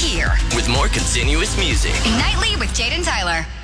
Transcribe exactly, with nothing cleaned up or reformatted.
here with more continuous music. nightly with Jade and Tyler.